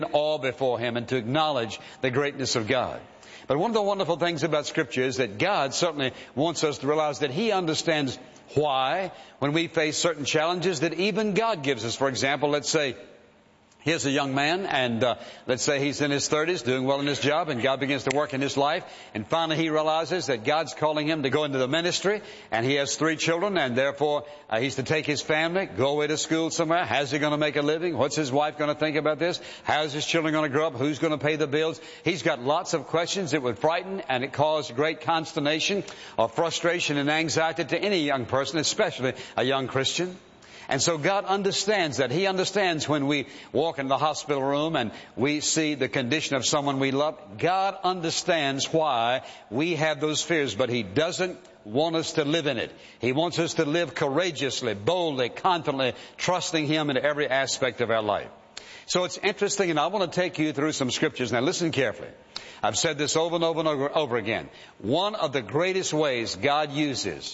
awe before Him and to acknowledge the greatness of God. But one of the wonderful things about Scripture is that God certainly wants us to realize that He understands why, when we face certain challenges that even God gives us. For example, let's say here's a young man, and let's say he's in his 30s, doing well in his job, and God begins to work in his life, and finally he realizes that God's calling him to go into the ministry, and he has 3 children, and therefore he's to take his family, go away to school somewhere. How's he going to make a living? What's his wife going to think about this? How's his children going to grow up? Who's going to pay the bills? He's got lots of questions that would frighten, and it cause great consternation or frustration and anxiety to any young person, especially a young Christian. And so God understands that. He understands when we walk in the hospital room and we see the condition of someone we love. God understands why we have those fears, but He doesn't want us to live in it. He wants us to live courageously, boldly, confidently, trusting Him in every aspect of our life. So it's interesting, and I want to take you through some scriptures. Now listen carefully. I've said this over and over and over again. One of the greatest ways God uses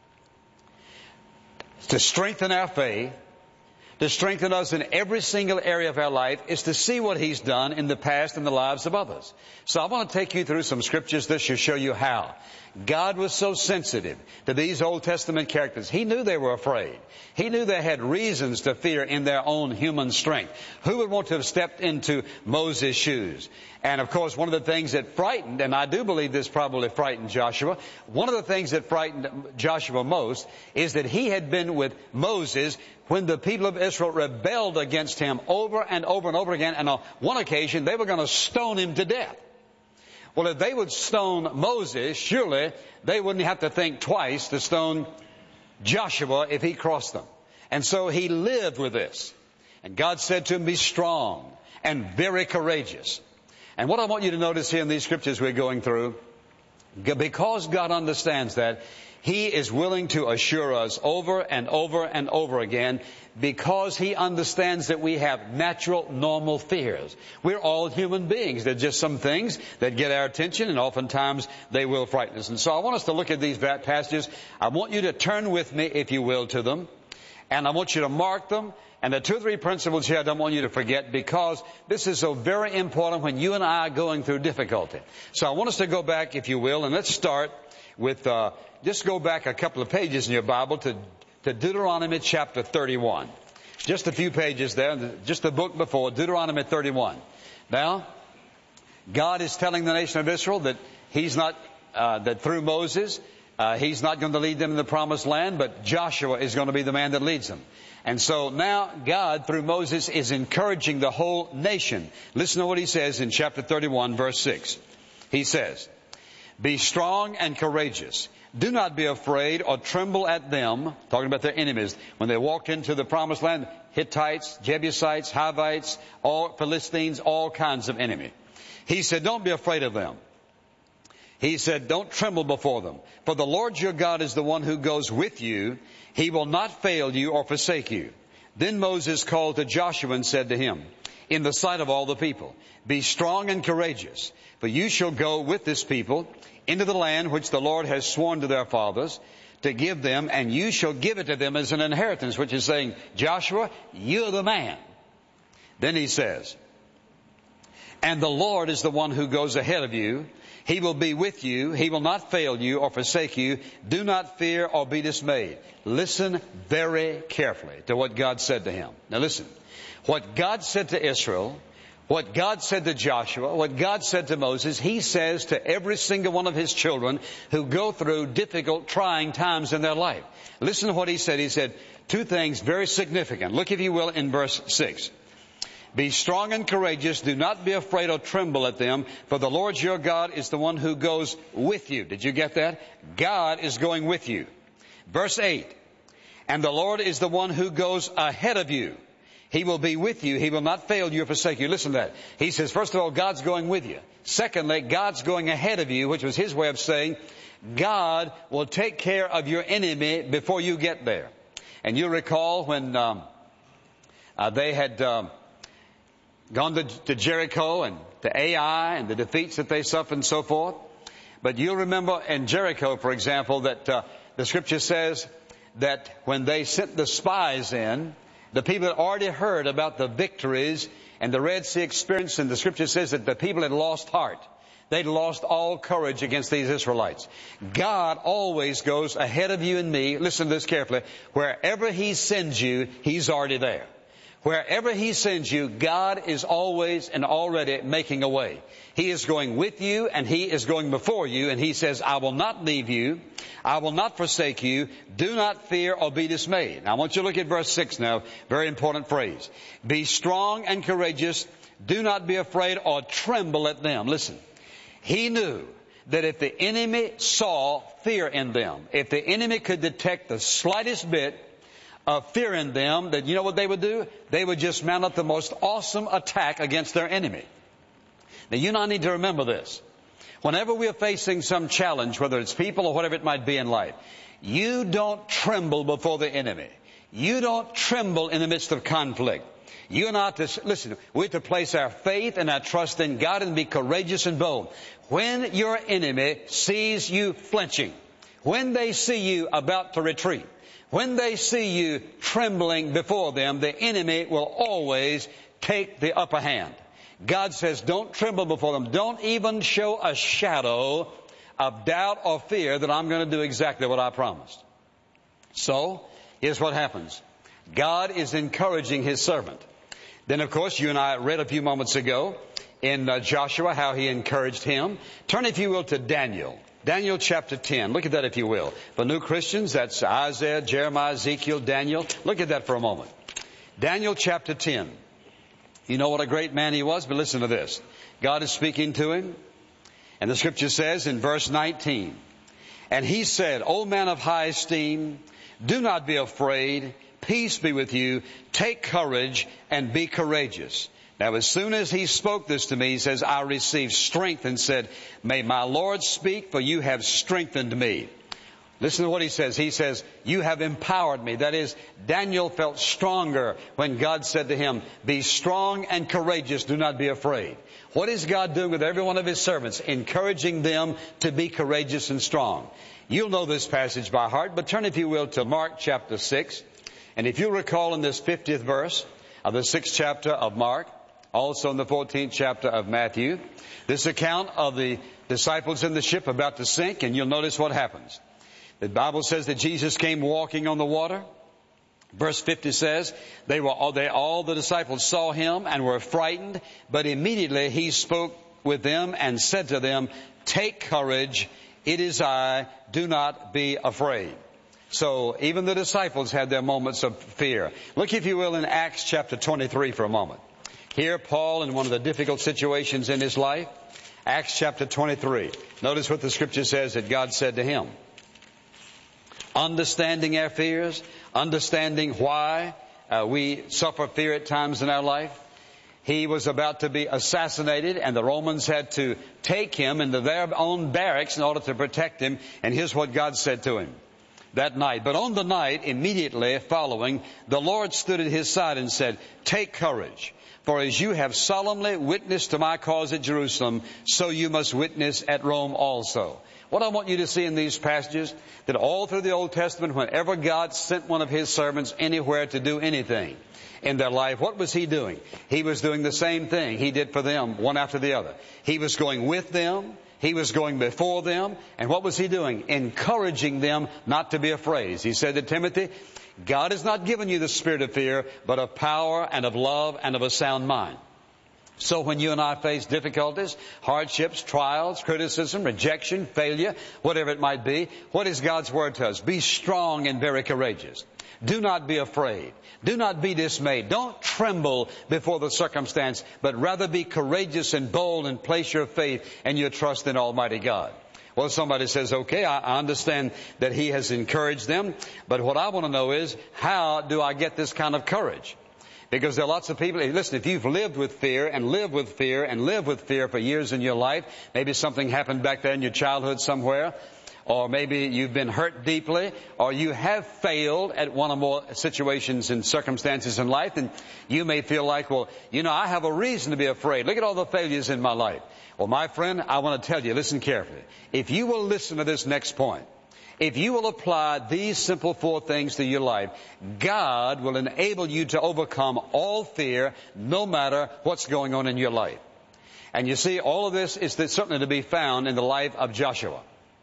to strengthen our faith, to strengthen us in every single area of our life, is to see what He's done in the past in the lives of others. So I want to take you through some scriptures that should show you how. God was so sensitive to these Old Testament characters. He knew they were afraid. He knew they had reasons to fear in their own human strength. Who would want to have stepped into Moses' shoes? And of course, one of the things that frightened, and I do believe this probably frightened Joshua, one of the things that frightened Joshua most is that he had been with Moses when the people of Israel rebelled against him over and over and over again. And on one occasion, they were going to stone him to death. Well, if they would stone Moses, surely they wouldn't have to think twice to stone Joshua if he crossed them. And so he lived with this. And God said to him, be strong and very courageous. And what I want you to notice here in these scriptures we're going through, because God understands that, He is willing to assure us over and over and over again, because He understands that we have natural, normal fears. We're all human beings. There are just some things that get our attention, and oftentimes they will frighten us. And so I want us to look at these passages. I want you to turn with me, if you will, to them. And I want you to mark them. And there are 2 or 3 principles here I don't want you to forget, because this is so very important when you and I are going through difficulty. So I want us to go back, if you will, and let's start with, just go back a couple of pages in your Bible to Deuteronomy chapter 31. Just a few pages there, just the book before, Deuteronomy 31. Now, God is telling the nation of Israel that He's not, that through Moses, He's not going to lead them in the promised land, but Joshua is going to be the man that leads them. And so now God, through Moses, is encouraging the whole nation. Listen to what He says in chapter 31, verse 6. He says, be strong and courageous. Do not be afraid or tremble at them, talking about their enemies, when they walk into the promised land, Hittites, Jebusites, Hivites, all Philistines, all kinds of enemy. He said, don't be afraid of them. He said, don't tremble before them. For the Lord your God is the one who goes with you. He will not fail you or forsake you. Then Moses called to Joshua and said to him, in the sight of all the people, be strong and courageous, for you shall go with this people into the land which the Lord has sworn to their fathers to give them, and you shall give it to them as an inheritance, which is saying, Joshua, you're the man. Then he says, and the Lord is the one who goes ahead of you. He will be with you. He will not fail you or forsake you. Do not fear or be dismayed. Listen very carefully to what God said to him. Now listen, what God said to Israel, what God said to Joshua, what God said to Moses, He says to every single one of His children who go through difficult, trying times in their life. Listen to what He said. He said 2 things very significant. Look, if you will, in verse 6. Be strong and courageous. Do not be afraid or tremble at them, for the Lord your God is the one who goes with you. Did you get that? God is going with you. Verse 8. And the Lord is the one who goes ahead of you. He will be with you. He will not fail you or forsake you. Listen to that. He says, first of all, God's going with you. Secondly, God's going ahead of you, which was His way of saying, God will take care of your enemy before you get there. And you recall when they had gone to Jericho and to Ai and the defeats that they suffered and so forth. But you'll remember in Jericho, for example, that the Scripture says that when they sent the spies in, The people had already heard about the victories and the Red Sea experience, and the Scripture says that the people had lost heart. They'd lost all courage against these Israelites. God always goes ahead of you and me. Listen to this carefully. Wherever He sends you, He's already there. Wherever He sends you, God is always and already making a way. He is going with you and He is going before you, and He says, I will not leave you. I will not forsake you. Do not fear or be dismayed. Now I want you to look at verse 6 now. Very important phrase. Be strong and courageous. Do not be afraid or tremble at them. Listen. He knew that if the enemy saw fear in them, if the enemy could detect the slightest bit of fear in them, that you know what they would do? They would just mount up the most awesome attack against their enemy. Now you and I need to remember this. Whenever we are facing some challenge, whether it's people or whatever it might be in life, you don't tremble before the enemy. You don't tremble in the midst of conflict. You and I have to, listen, we have to place our faith and our trust in God and be courageous and bold. When your enemy sees you flinching, when they see you about to retreat, when they see you trembling before them, the enemy will always take the upper hand. God says, don't tremble before them. Don't even show a shadow of doubt or fear that I'm going to do exactly what I promised. So, here's what happens. God is encouraging His servant. Then, of course, you and I read a few moments ago in Joshua how He encouraged him. Turn, if you will, to Daniel. Daniel chapter 10. Look at that, if you will. For new Christians, that's Isaiah, Jeremiah, Ezekiel, Daniel. Look at that for a moment. Daniel chapter 10. You know what a great man he was, but listen to this. God is speaking to him, and the Scripture says in verse 19, and he said, O man of high esteem, do not be afraid. Peace be with you. Take courage and be courageous. Now, as soon as he spoke this to me, he says, I received strength and said, may my Lord speak, for you have strengthened me. Listen to what he says. He says, you have empowered me. That is, Daniel felt stronger when God said to him, be strong and courageous. Do not be afraid. What is God doing with every one of His servants? Encouraging them to be courageous and strong. You'll know this passage by heart, but turn, if you will, to Mark chapter 6. And if you recall in this 50th verse of the 6th chapter of Mark, also in the 14th chapter of Matthew, this account of the disciples in the ship about to sink, and you'll notice what happens. The Bible says that Jesus came walking on the water. Verse 50 says, all the disciples saw Him and were frightened, but immediately He spoke with them and said to them, take courage, it is I, do not be afraid. So even the disciples had their moments of fear. Look, if you will, in Acts chapter 23 for a moment. Here, Paul, in one of the difficult situations in his life, Acts chapter 23. Notice what the Scripture says that God said to him. Understanding our fears, understanding why we suffer fear at times in our life. He was about to be assassinated, and the Romans had to take him into their own barracks in order to protect him. And here's what God said to him that night. But on the night immediately following, the Lord stood at his side and said, take courage, for as you have solemnly witnessed to my cause at Jerusalem, so you must witness at Rome also. What I want you to see in these passages, that all through the Old Testament, whenever God sent one of His servants anywhere to do anything in their life, what was He doing? He was doing the same thing He did for them, one after the other. He was going with them. He was going before them. And what was He doing? Encouraging them not to be afraid. He said to Timothy, God has not given you the spirit of fear, but of power and of love and of a sound mind. So when you and I face difficulties, hardships, trials, criticism, rejection, failure, whatever it might be, what is God's word to us? Be strong and very courageous. Do not be afraid. Do not be dismayed. Don't tremble before the circumstance, but rather be courageous and bold and place your faith and your trust in Almighty God. Well, somebody says, okay, I understand that He has encouraged them, but what I want to know is, how do I get this kind of courage? Because there are lots of people, listen, if you've lived with fear and lived with fear and lived with fear for years in your life, maybe something happened back there in your childhood somewhere, or maybe you've been hurt deeply, or you have failed at one or more situations and circumstances in life, and you may feel like, well, you know, I have a reason to be afraid. Look at all the failures in my life. Well, my friend, I want to tell you, listen carefully. If you will listen to this next point, If you will apply these simple 4 things to your life, God will enable you to overcome all fear, no matter what's going on in your life. And you see, all of this is certainly to be found in the life of Joshua.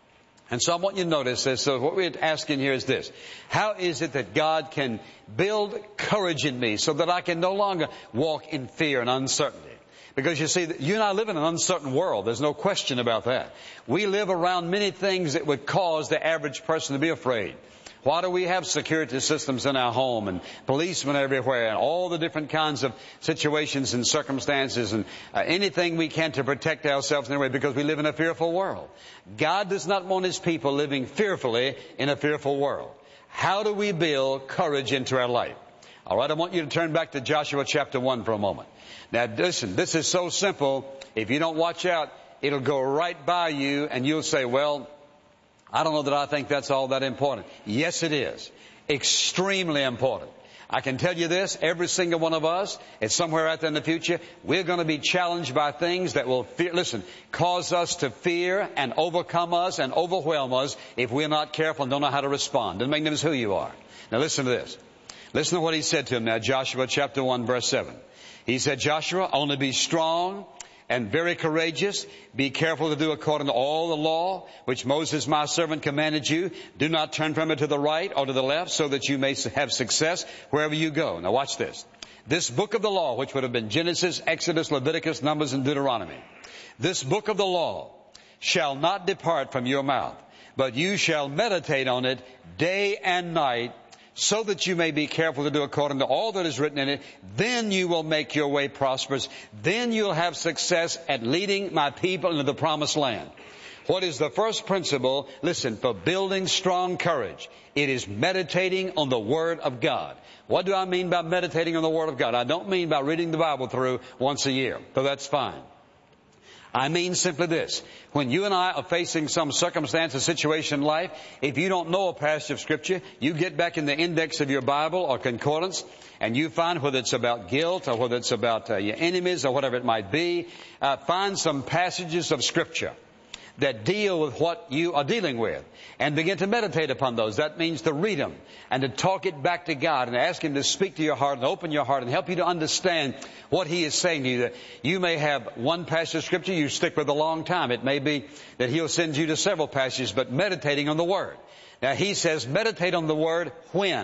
And so I want you to notice this. So what we're asking here is this. How is it that God can build courage in me so that I can no longer walk in fear and uncertainty? Because you see, you and I live in an uncertain world. There's no question about that. We live around many things that would cause the average person to be afraid. Why do we have security systems in our home and policemen everywhere and all the different kinds of situations and circumstances and anything we can to protect ourselves in a way? Because we live in a fearful world. God does not want His people living fearfully in a fearful world. How do we build courage into our life? All right, I want you to turn back to Joshua chapter 1 for a moment. Now listen, this is so simple. If you don't watch out, it'll go right by you and you'll say, well, I don't know that I think that's all that important. Yes, it is. Extremely important. I can tell you this, every single one of us, it's somewhere out there in the future, we're going to be challenged by things that will, cause us to fear and overcome us and overwhelm us if we're not careful and don't know how to respond. Doesn't make no difference who you are. Now listen to this. Listen to what he said to him now, Joshua chapter 1, verse 7. He said, Joshua, only be strong and very courageous. Be careful to do according to all the law which Moses my servant commanded you. Do not turn from it to the right or to the left, so that you may have success wherever you go. Now watch this. This book of the law, which would have been Genesis, Exodus, Leviticus, Numbers, and Deuteronomy. This book of the law shall not depart from your mouth, but you shall meditate on it day and night, so that you may be careful to do according to all that is written in it. Then you will make your way prosperous. Then you'll have success at leading my people into the promised land. What is the first principle? Listen, for building strong courage, it is meditating on the Word of God. What do I mean by meditating on the Word of God? I don't mean by reading the Bible through once a year, though that's fine. I mean simply this. When you and I are facing some circumstance or situation in life, if you don't know a passage of Scripture, you get back in the index of your Bible or concordance, and you find, whether it's about guilt or whether it's about your enemies or whatever it might be, find some passages of Scripture that deal with what you are dealing with, and begin to meditate upon those. That means to read them and to talk it back to God and ask Him to speak to your heart and open your heart and help you to understand what He is saying to you. That you may have one passage of Scripture you stick with a long time. It may be that He'll send you to several passages, but meditating on the Word. Now He says meditate on the Word when?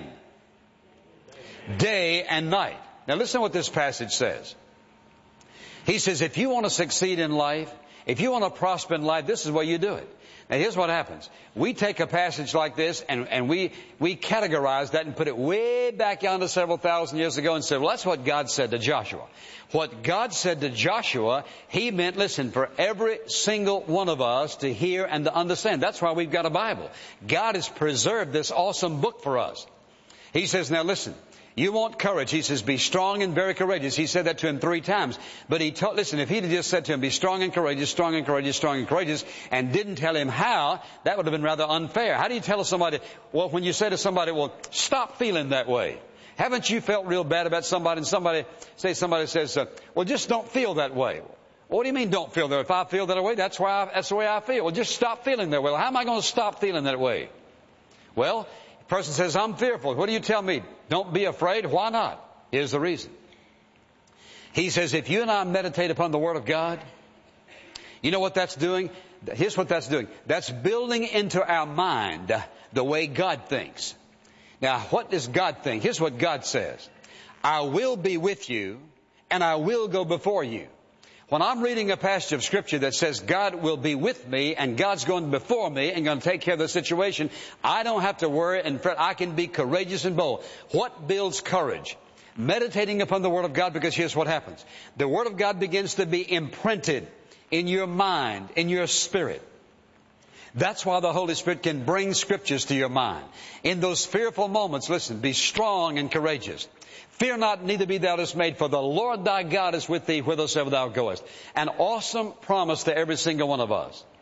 Day and night. Now listen to what this passage says. He says, if you want to succeed in life, if you want to prosper in life, this is where you do it. Now here's what happens. We take a passage like this and we categorize that and put it way back yonder several thousand years ago and say, well, that's what God said to Joshua. What God said to Joshua, He meant, listen, for every single one of us to hear and to understand. That's why we've got a Bible. God has preserved this awesome book for us. He says, now listen. You want courage. He says, be strong and very courageous. He said that to him 3 times. But listen, if he'd have just said to him, be strong and courageous, strong and courageous, strong and courageous, and didn't tell him how, that would have been rather unfair. How do you tell somebody, well, when you say to somebody, well, stop feeling that way. Haven't you felt real bad about somebody and somebody says, well, just don't feel that way. Well, what do you mean don't feel that way? If I feel that way, that's the way I feel. Well, just stop feeling that way. Well, how am I going to stop feeling that way? Well, person says, I'm fearful. What do you tell me? Don't be afraid. Why not? Here's the reason. He says, if you and I meditate upon the Word of God, you know what that's doing? Here's what that's doing. That's building into our mind the way God thinks. Now, what does God think? Here's what God says. I will be with you, and I will go before you. When I'm reading a passage of Scripture that says God will be with me and God's going before me and going to take care of the situation, I don't have to worry and fret. I can be courageous and bold. What builds courage? Meditating upon the Word of God, because here's what happens. The Word of God begins to be imprinted in your mind, in your spirit. That's why the Holy Spirit can bring Scriptures to your mind. In those fearful moments, listen, be strong and courageous. Fear not, neither be thou dismayed, for the Lord thy God is with thee whithersoever thou goest. An awesome promise to every single one of us.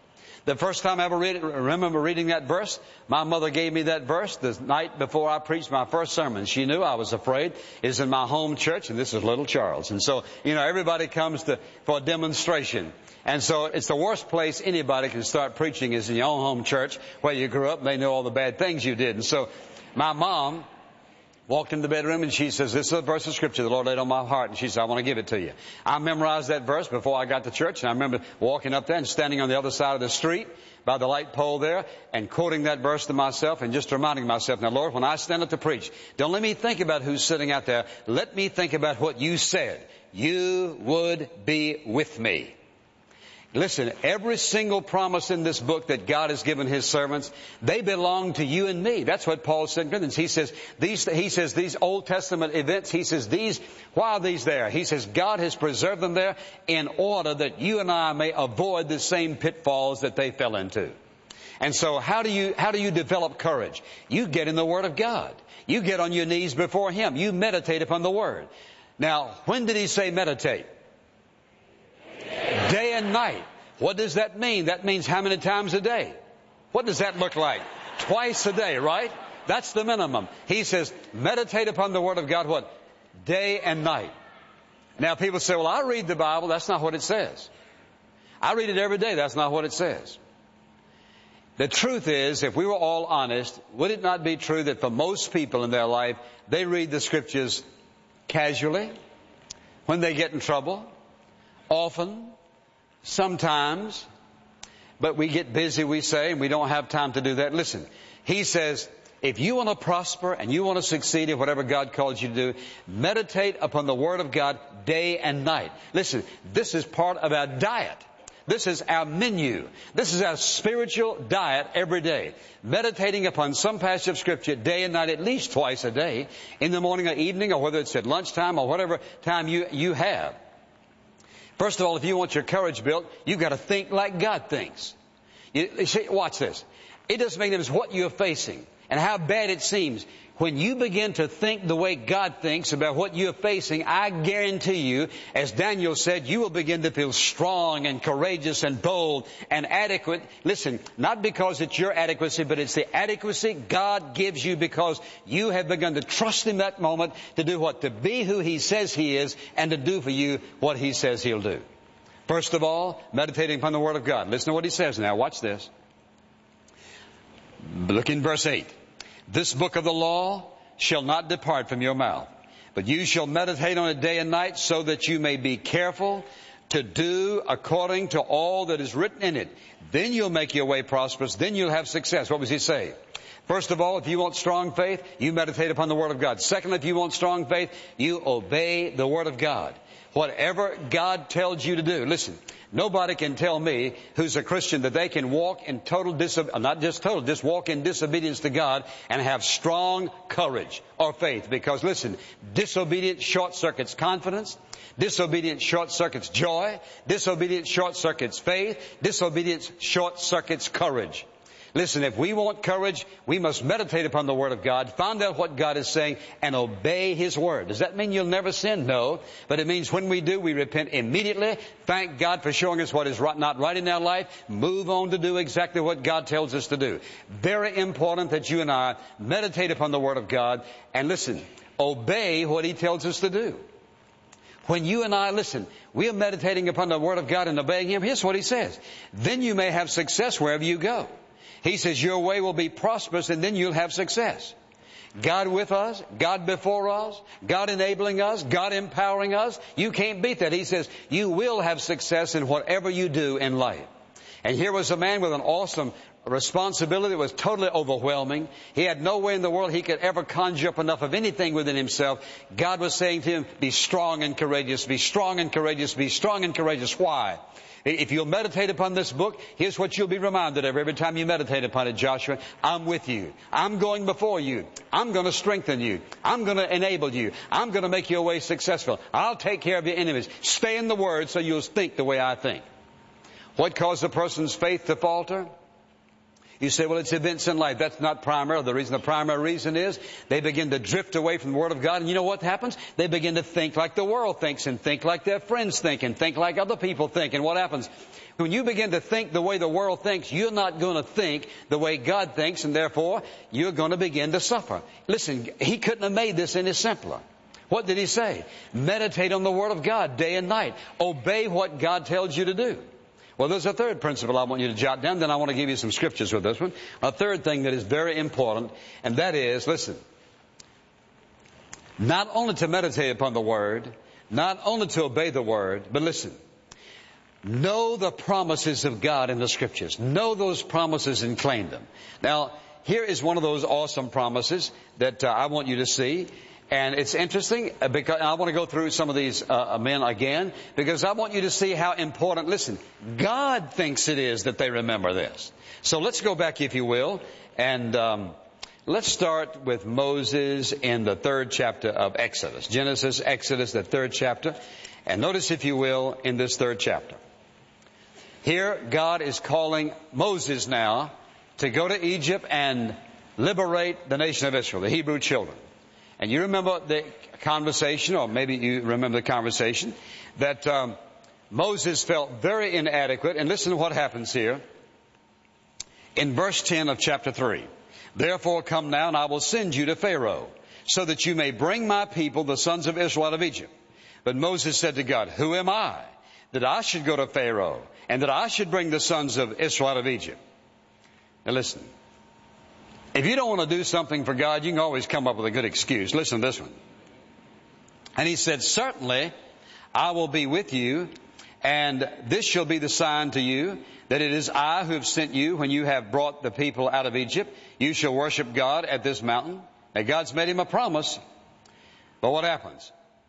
The first time I ever remember reading that verse, my mother gave me that verse the night before I preached my first sermon. She knew I was afraid. It's in my home church, and this is Little Charles. And so, everybody comes for a demonstration. And so it's the worst place anybody can start preaching is in your own home church where you grew up and they know all the bad things you did. And so my mom walked in the bedroom and she says, this is a verse of Scripture the Lord laid on my heart. And she said, I want to give it to you. I memorized that verse before I got to church. And I remember walking up there and standing on the other side of the street by the light pole there and quoting that verse to myself and just reminding myself, now Lord, when I stand up to preach, don't let me think about who's sitting out there. Let me think about what you said. You would be with me. Listen, every single promise in this book that God has given His servants, they belong to you and me. That's what Paul said in Corinthians. He says, these Old Testament events, he says, why are these there? He says, God has preserved them there in order that you and I may avoid the same pitfalls that they fell into. And so how do you develop courage? You get in the Word of God. You get on your knees before Him. You meditate upon the Word. Now, when did He say meditate? Day and night. What does that mean? That means how many times a day? What does that look like? Twice a day, right? That's the minimum. He says, meditate upon the Word of God, what? Day and night. Now people say, well, I read the Bible. That's not what it says. I read it every day. That's not what it says. The truth is, if we were all honest, would it not be true that for most people in their life, they read the Scriptures casually, when they get in trouble, often, sometimes, but we get busy, we say, and we don't have time to do that. Listen, he says, if you want to prosper and you want to succeed in whatever God calls you to do, meditate upon the Word of God day and night. Listen, this is part of our diet. This is our menu. This is our spiritual diet every day. Meditating upon some passage of Scripture day and night, at least twice a day, in the morning or evening, or whether it's at lunchtime or whatever time you have. First of all, if you want your courage built, you've got to think like God thinks. You see, watch this. It doesn't make a difference what you're facing and how bad it seems. When you begin to think the way God thinks about what you're facing, I guarantee you, as Daniel said, you will begin to feel strong and courageous and bold and adequate. Listen, not because it's your adequacy, but it's the adequacy God gives you because you have begun to trust Him that moment to do what? To be who He says He is and to do for you what He says He'll do. First of all, meditating upon the Word of God. Listen to what He says now. Watch this. Look in verse 8. This book of the law shall not depart from your mouth, but you shall meditate on it day and night so that you may be careful to do according to all that is written in it. Then you'll make your way prosperous. Then you'll have success. What was he saying? First of all, if you want strong faith, you meditate upon the Word of God. Secondly, if you want strong faith, you obey the Word of God. Whatever God tells you to do. Listen, nobody can tell me who's a Christian that they can walk in just walk in disobedience to God and have strong courage or faith. Because listen, disobedience short circuits confidence. Disobedience short circuits joy. Disobedience short circuits faith. Disobedience short circuits courage. Listen, if we want courage, we must meditate upon the Word of God, find out what God is saying, and obey His Word. Does that mean you'll never sin? No. But it means when we do, we repent immediately, thank God for showing us what is not right in our life, move on to do exactly what God tells us to do. Very important that you and I meditate upon the Word of God, and listen, obey what He tells us to do. When you and I, listen, we are meditating upon the Word of God and obeying Him, here's what He says. Then you may have success wherever you go. He says your way will be prosperous and then you'll have success. God with us, God before us, God enabling us, God empowering us. You can't beat that. He says you will have success in whatever you do in life. And here was a man with an awesome responsibility that was totally overwhelming. He had no way in the world he could ever conjure up enough of anything within himself. God was saying to him, be strong and courageous, be strong and courageous, be strong and courageous. Why? If you'll meditate upon this book, here's what you'll be reminded of every time you meditate upon it, Joshua. I'm with you. I'm going before you. I'm going to strengthen you. I'm going to enable you. I'm going to make your way successful. I'll take care of your enemies. Stay in the Word so you'll think the way I think. What caused a person's faith to falter? You say, well, it's events in life. That's not primary. The reason, the primary reason is they begin to drift away from the Word of God. And you know what happens? They begin to think like the world thinks and think like their friends think and think like other people think. And what happens? When you begin to think the way the world thinks, you're not going to think the way God thinks, and therefore you're going to begin to suffer. Listen, He couldn't have made this any simpler. What did He say? Meditate on the Word of God day and night. Obey what God tells you to do. Well, there's a third principle I want you to jot down, then I want to give you some scriptures with this one. A third thing that is very important, and that is, listen, not only to meditate upon the Word, not only to obey the Word, but listen, know the promises of God in the Scriptures. Know those promises and claim them. Now, here is one of those awesome promises that I want you to see. And it's interesting because I want to go through some of these men again because I want you to see how important, listen, God thinks it is that they remember this. So let's go back, if you will, and let's start with Moses in the 3rd chapter of Exodus. Genesis, Exodus, the 3rd chapter. And notice, if you will, in this 3rd chapter. Here, God is calling Moses now to go to Egypt and liberate the nation of Israel, the Hebrew children. And you remember the conversation, or maybe you remember the conversation, that Moses felt very inadequate. And listen to what happens here in verse 10 of chapter 3. Therefore come now, and I will send you to Pharaoh, so that you may bring my people, the sons of Israel, out of Egypt. But Moses said to God, who am I, that I should go to Pharaoh, and that I should bring the sons of Israel out of Egypt? Now listen. If you don't want to do something for God, you can always come up with a good excuse. Listen to this one. And he said, certainly I will be with you, and this shall be the sign to you, that it is I who have sent you when you have brought the people out of Egypt. You shall worship God at this mountain. Now God's made him a promise. But what happens?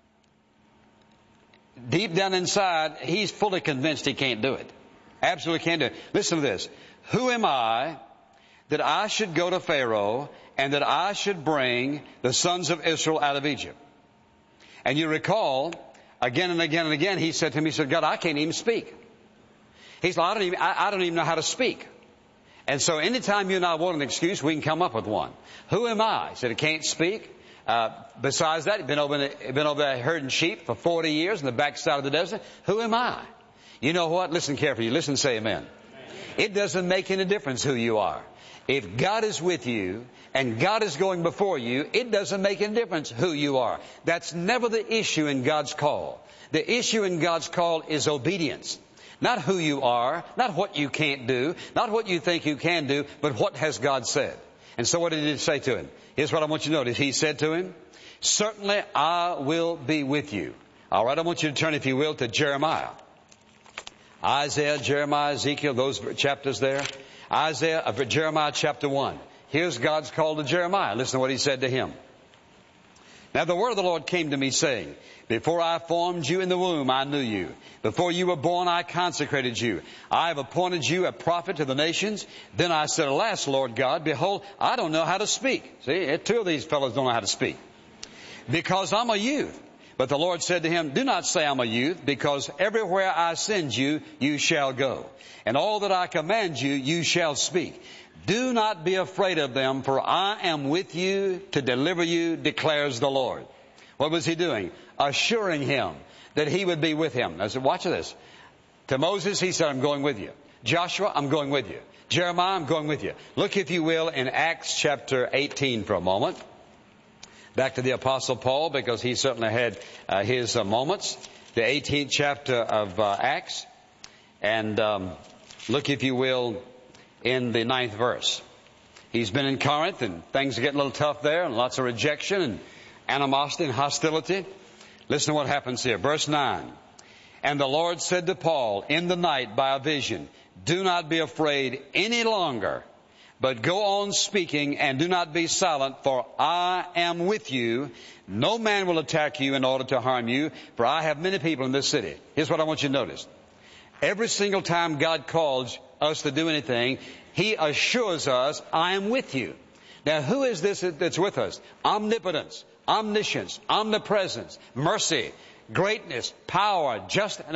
Deep down inside, he's fully convinced he can't do it. Absolutely can't do it. Listen to this. Who am I that I should go to Pharaoh and that I should bring the sons of Israel out of Egypt? And you recall, again and again and again, he said to me, he said, God, I can't even speak. He's like, I don't even know how to speak. And so anytime you and I want an excuse, we can come up with one. Who am I? He said, I can't speak. Besides that, he'd been over there herding sheep for 40 years in the backside of the desert. Who am I? You know what? Listen carefully. Listen and say amen. It doesn't make any difference who you are. If God is with you and God is going before you, it doesn't make any difference who you are. That's never the issue in God's call. The issue in God's call is obedience. Not who you are, not what you can't do, not what you think you can do, but what has God said. And so what did he say to him? Here's what I want you to notice. He said to him, certainly I will be with you. All right, I want you to turn, if you will, to Jeremiah. Isaiah, Jeremiah, Ezekiel, those chapters there. Jeremiah chapter 1. Here's God's call to Jeremiah. Listen to what he said to him. Now the word of the Lord came to me saying, before I formed you in the womb, I knew you. Before you were born, I consecrated you. I have appointed you a prophet to the nations. Then I said, alas, Lord God, behold, I don't know how to speak. See, 2 of these fellows don't know how to speak. Because I'm a youth. But the Lord said to him, do not say I'm a youth, because everywhere I send you, you shall go. And all that I command you, you shall speak. Do not be afraid of them, for I am with you to deliver you, declares the Lord. What was he doing? Assuring him that he would be with him. I said, watch this. To Moses, he said, I'm going with you. Joshua, I'm going with you. Jeremiah, I'm going with you. Look, if you will, in Acts chapter 18 for a moment. Back to the Apostle Paul, because he certainly had his moments. The 18th chapter of Acts. And look, if you will, in the 9th verse. He's been in Corinth, and things are getting a little tough there, and lots of rejection and animosity and hostility. Listen to what happens here. Verse 9. And the Lord said to Paul in the night by a vision, do not be afraid any longer, but go on speaking and do not be silent, for I am with you. No man will attack you in order to harm you, for I have many people in this city. Here's what I want you to notice. Every single time God calls us to do anything, He assures us, I am with you. Now, who is this that's with us? Omnipotence, omniscience, omnipresence, mercy, greatness, power, justice.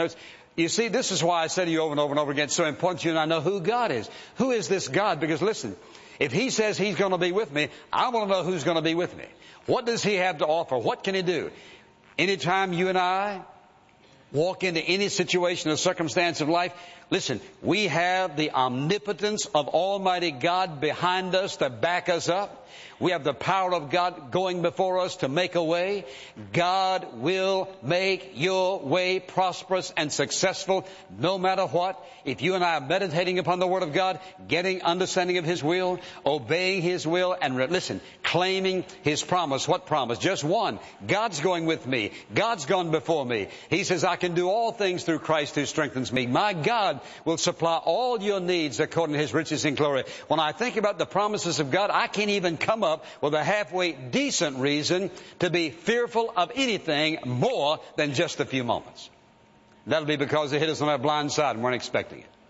you see, this is why I say to you over and over and over again, it's so important to you and I know who God is. Who is this God? Because listen, if He says He's going to be with me, I want to know who's going to be with me. What does He have to offer? What can He do? Anytime you and I walk into any situation or circumstance of life, listen, we have the omnipotence of Almighty God behind us to back us up. We have the power of God going before us to make a way. God will make your way prosperous and successful no matter what. If you and I are meditating upon the Word of God, getting understanding of His will, obeying His will, and listen, claiming His promise. What promise? Just one. God's going with me. God's gone before me. He says, I can do all things through Christ who strengthens me. My God will supply all your needs according to His riches in glory. When I think about the promises of God, I can't even come up with a halfway decent reason to be fearful of anything more than just a few moments. That'll be because it hit us on our blind side and weren't expecting it.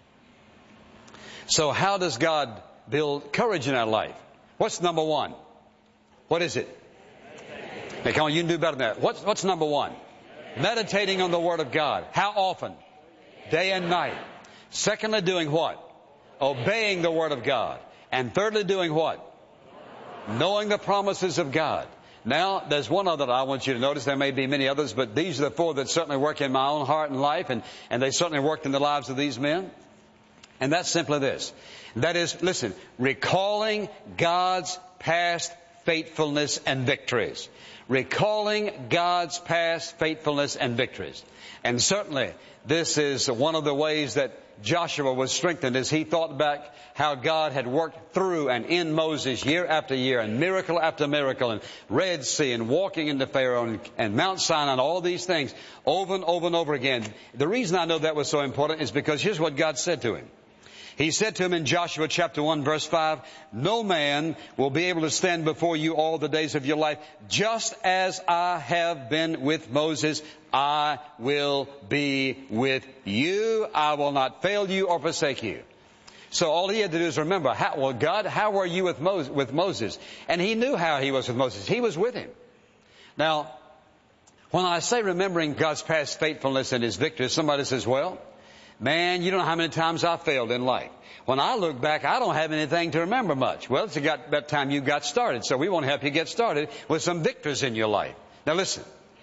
So how does God build courage in our life? What's number one? What is it? Hey, come on, you can do better than that. What's number one? Meditating on the Word of God. How often? Day and night. Secondly, doing what? Obeying the Word of God. And thirdly, doing what? Knowing the promises of God. Now, there's one other that I want you to notice. There may be many others, but these are the four that certainly work in my own heart and life, and they certainly worked in the lives of these men. And that's simply this. That is, listen, recalling God's past faithfulness and victories. Recalling God's past faithfulness and victories. And certainly, this is one of the ways that Joshua was strengthened as he thought back how God had worked through and in Moses year after year, and miracle after miracle, and Red Sea, and walking into Pharaoh, and Mount Sinai, and all these things over and over and over again. The reason I know that was so important is because here's what God said to him. He said to him in Joshua chapter 1 verse 5, no man will be able to stand before you all the days of your life. Just as I have been with Moses, I will be with you. I will not fail you or forsake you. So all he had to do is remember, God, how were you with Moses? And he knew how he was with Moses. He was with him. Now, when I say remembering God's past faithfulness and His victory, somebody says, well, man, you don't know how many times I failed in life. When I look back, I don't have anything to remember much. Well, it's about that time you got started. So we want to help you get started with some victories in your life. Now listen.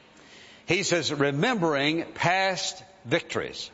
He says, remembering past victories.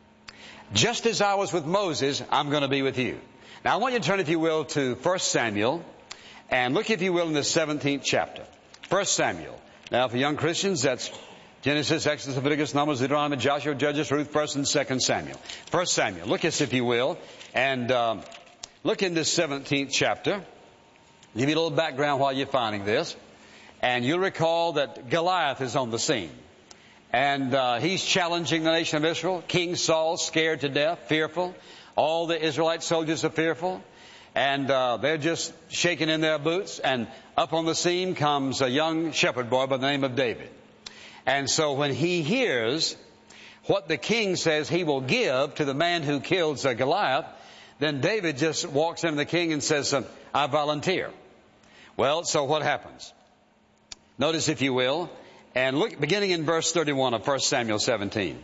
Just as I was with Moses, I'm going to be with you. Now I want you to turn, if you will, to 1 Samuel. And look, if you will, in the 17th chapter. 1 Samuel. Now for young Christians, that's Genesis, Exodus, Leviticus, Numbers, Deuteronomy, Joshua, Judges, Ruth, 1st and 2nd Samuel. 1 Samuel. Look at, if you will, and look in this 17th chapter. Give you a little background while you're finding this. And you'll recall that Goliath is on the scene. And he's challenging the nation of Israel. King Saul, scared to death, fearful. All the Israelite soldiers are fearful. And they're just shaking in their boots. And up on the scene comes a young shepherd boy by the name of David. And so when he hears what the king says he will give to the man who kills Goliath, then David just walks into the king and says, I volunteer. Well, so what happens? Notice, if you will, and look, beginning in verse 31 of 1 Samuel 17.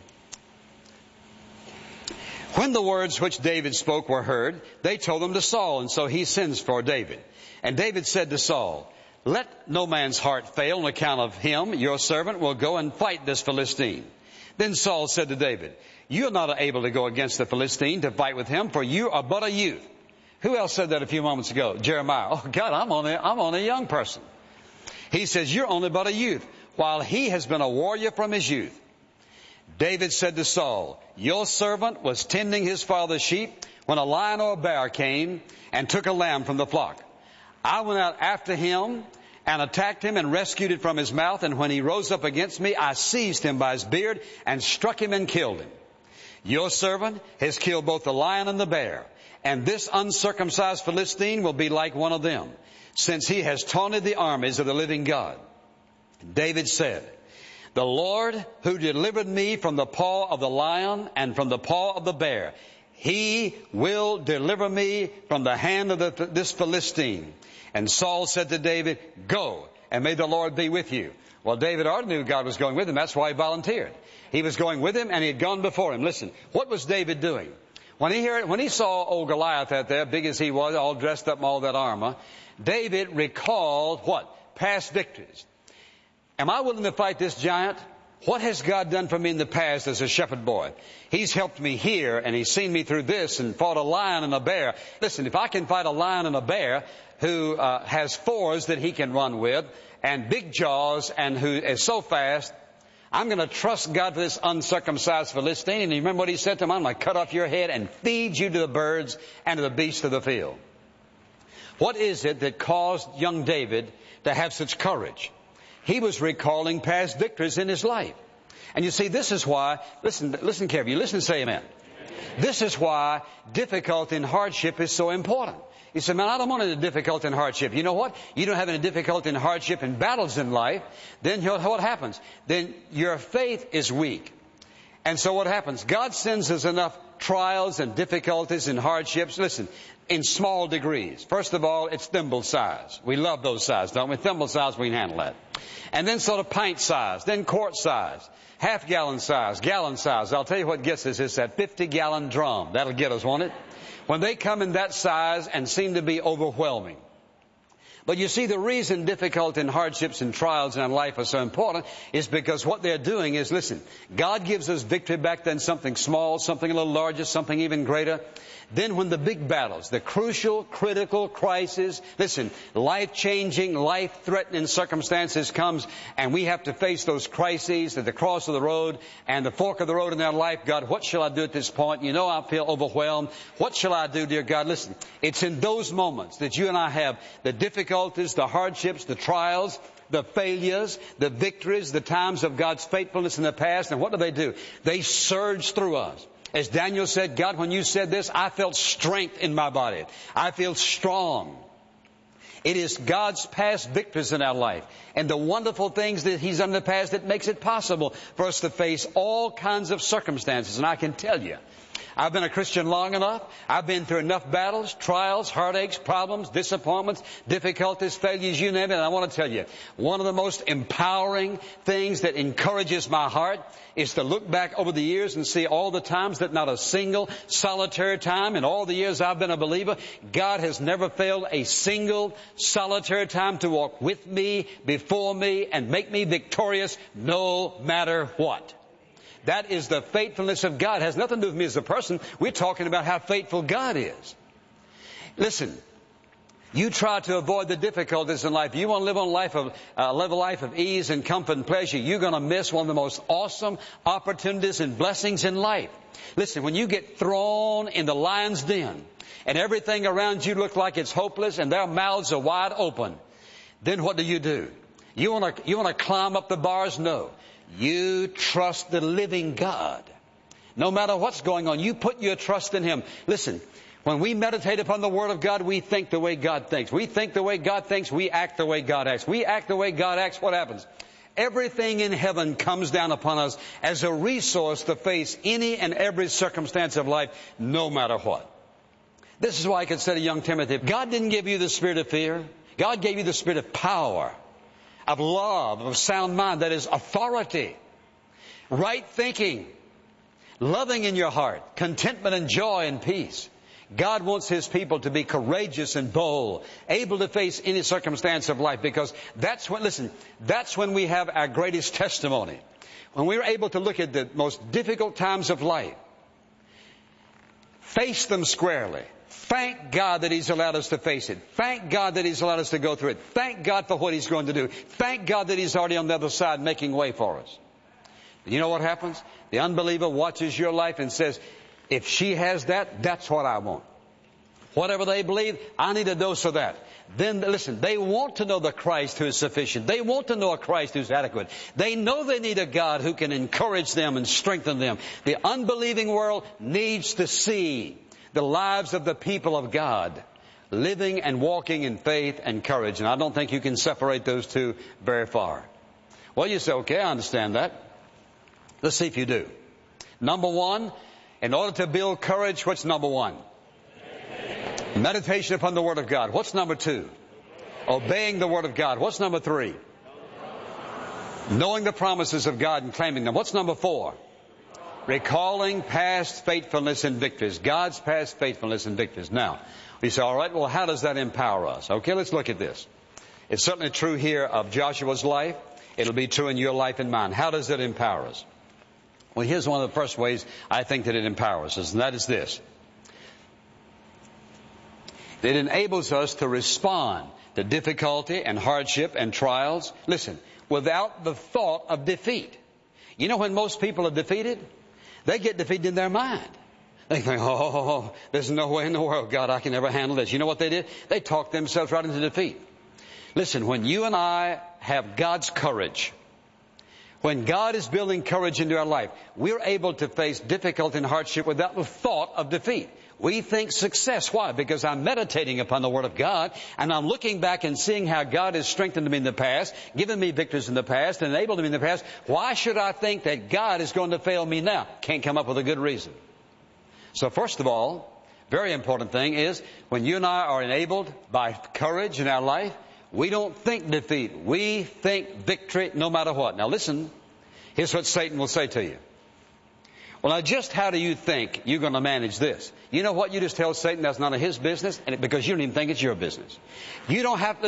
When the words which David spoke were heard, they told them to Saul, and so he sends for David. And David said to Saul, let no man's heart fail on account of him. Your servant will go and fight this Philistine. Then Saul said to David, you are not able to go against the Philistine to fight with him, for you are but a youth. Who else said that a few moments ago? Jeremiah. Oh God, I'm only a young person. He says, you're only but a youth, while he has been a warrior from his youth. David said to Saul, your servant was tending his father's sheep when a lion or a bear came and took a lamb from the flock. I went out after him and attacked him and rescued it from his mouth. And when he rose up against me, I seized him by his beard and struck him and killed him. Your servant has killed both the lion and the bear. And this uncircumcised Philistine will be like one of them, since he has taunted the armies of the living God. David said, the Lord who delivered me from the paw of the lion and from the paw of the bear, He will deliver me from the hand of this Philistine. And Saul said to David, go, and may the Lord be with you. Well, David already knew God was going with him. That's why he volunteered. He was going with him, and he had gone before him. Listen, what was David doing? When he saw old Goliath out there, big as he was, all dressed up in all that armor, David recalled what? Past victories. Am I willing to fight this giant? What has God done for me in the past as a shepherd boy? He's helped me here, and He's seen me through this and fought a lion and a bear. Listen, if I can fight a lion and a bear who has fours that he can run with and big jaws and who is so fast, I'm going to trust God for this uncircumcised Philistine. And you remember what He said to him? I'm going to cut off your head and feed you to the birds and to the beasts of the field. What is it that caused young David to have such courage? He was recalling past victories in his life. And you see, this is why, listen carefully, listen and say amen. This is why difficulty and hardship is so important. You say, man, I don't want any difficulty and hardship. You know what? You don't have any difficulty and hardship and battles in life. Then what happens? Then your faith is weak. And so what happens? God sends us enough trials and difficulties and hardships, listen, in small degrees. First of all, it's thimble size. We love those size, don't we? Thimble size, we can handle that. And then sort of pint size, then quart size, half-gallon size, gallon size. I'll tell you what gets us. It's that 50-gallon drum. That'll get us, won't it? When they come in that size and seem to be overwhelming. But you see, the reason difficulty and hardships and trials in our life are so important is because what they're doing is, listen, God gives us victory back then, something small, something a little larger, something even greater. Then when the big battles, the crucial, critical crisis, listen, life-changing, life-threatening circumstances comes and we have to face those crises at the cross of the road and the fork of the road in our life. God, what shall I do at this point? You know, I feel overwhelmed. What shall I do, dear God? Listen, it's in those moments that you and I have the difficulties, the hardships, the trials, the failures, the victories, the times of God's faithfulness in the past. And what do? They surge through us. As Daniel said, God, when you said this, I felt strength in my body. I feel strong. It is God's past victories in our life and the wonderful things that He's done in the past that makes it possible for us to face all kinds of circumstances. And I can tell you, I've been a Christian long enough. I've been through enough battles, trials, heartaches, problems, disappointments, difficulties, failures, you name it. And I want to tell you, one of the most empowering things that encourages my heart is to look back over the years and see all the times that not a single solitary time in all the years I've been a believer, God has never failed a single solitary time to walk with me, before me, and make me victorious no matter what. That is the faithfulness of God. It has nothing to do with me as a person. We're talking about how faithful God is. Listen, you try to avoid the difficulties in life. You want to live a life of ease and comfort and pleasure. You're going to miss one of the most awesome opportunities and blessings in life. Listen, when you get thrown in the lion's den and everything around you looks like it's hopeless and their mouths are wide open, then what do? You want to climb up the bars? No. You trust the living God. No matter what's going on, you put your trust in Him. Listen, when we meditate upon the Word of God, we think the way God thinks. We think the way God thinks. We act the way God acts. We act the way God acts. What happens? Everything in heaven comes down upon us as a resource to face any and every circumstance of life, no matter what. This is why I could say to young Timothy, God didn't give you the spirit of fear. God gave you the spirit of power, of love, of sound mind, that is authority, right thinking, loving in your heart, contentment and joy and peace. God wants His people to be courageous and bold, able to face any circumstance of life, because that's when we have our greatest testimony. When we're able to look at the most difficult times of life, face them squarely. Thank God that He's allowed us to face it. Thank God that He's allowed us to go through it. Thank God for what He's going to do. Thank God that He's already on the other side making way for us. You know what happens? The unbeliever watches your life and says, if she has that, that's what I want. Whatever they believe, I need a dose of that. Then listen, they want to know the Christ who is sufficient. They want to know a Christ who's adequate. They know they need a God who can encourage them and strengthen them. The unbelieving world needs to see the lives of the people of God living and walking in faith and courage. And I don't think you can separate those two very far. Well, you say, okay, I understand that. Let's see if you do. Number one, in order to build courage, what's number one? Meditation upon the Word of God. What's number two? Obeying the Word of God. What's number three? Knowing the promises of God and claiming them. What's number 4? Recalling past faithfulness and victories. God's past faithfulness and victories. Now, you say, all right, well, how does that empower us? Okay, let's look at this. It's certainly true here of Joshua's life. It'll be true in your life and mine. How does it empower us? Well, here's one of the first ways I think that it empowers us, and that is this. It enables us to respond to difficulty and hardship and trials, listen, without the thought of defeat. You know when most people are defeated? They get defeated in their mind. They think, oh, there's no way in the world, God, I can ever handle this. You know what they did? They talked themselves right into defeat. Listen, when you and I have God's courage, when God is building courage into our life, we're able to face difficulty and hardship without the thought of defeat. We think success. Why? Because I'm meditating upon the Word of God, and I'm looking back and seeing how God has strengthened me in the past, given me victories in the past, and enabled me in the past. Why should I think that God is going to fail me now? Can't come up with a good reason. So first of all, very important thing is, when you and I are enabled by courage in our life, we don't think defeat. We think victory no matter what. Now listen, here's what Satan will say to you. Well, now just how do you think you're going to manage this? You know what? You just tell Satan that's none of his business, and because you don't even think it's your business. You don't have